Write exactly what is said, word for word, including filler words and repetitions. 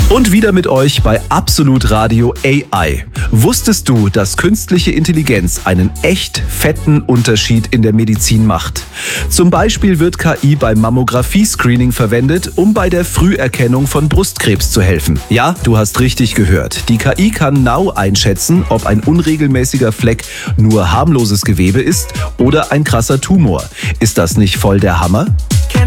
Und wieder mit euch bei Absolut Radio A I. Wusstest du, dass künstliche Intelligenz einen echt fetten Unterschied in der Medizin macht? Zum Beispiel wird K I beim Mammographie-Screening verwendet, um bei der Früherkennung von Brustkrebs zu helfen. Ja, du hast richtig gehört. Die K I kann genau einschätzen, ob ein unregelmäßiger Fleck nur harmloses Gewebe ist oder ein krasser Tumor. Ist das nicht voll der Hammer?